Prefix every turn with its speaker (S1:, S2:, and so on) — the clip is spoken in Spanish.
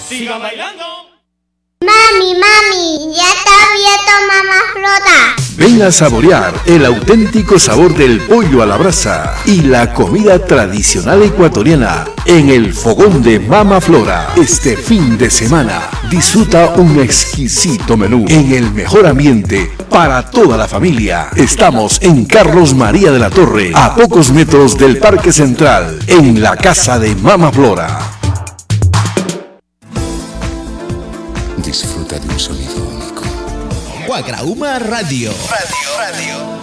S1: Sigan bailando.
S2: Mami, ya está abierto Mama Flora.
S3: Ven a saborear el auténtico sabor del pollo a la brasa y la comida tradicional ecuatoriana en el fogón de Mama Flora. Este fin de semana disfruta un exquisito menú en el mejor ambiente para toda la familia. Estamos en Carlos María de la Torre, a pocos metros del Parque Central, en la casa de Mama Flora.
S4: Disfruta de un sonido único.
S5: Guagrauma Radio.